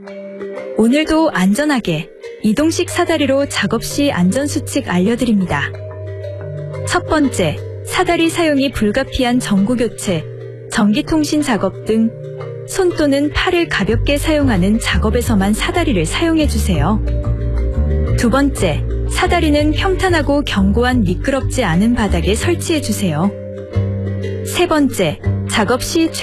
오늘도 안전하게 이동식 사다리로 작업 시 안전수칙 알려드립니다. 첫 번째, 사다리 사용이 불가피한 전구교체, 전기통신 작업 등 손 또는 팔을 가볍게 사용하는 작업에서만 사다리를 사용해주세요. 두 번째, 사다리는 평탄하고 견고한 미끄럽지 않은 바닥에 설치해주세요. 세 번째, 작업 시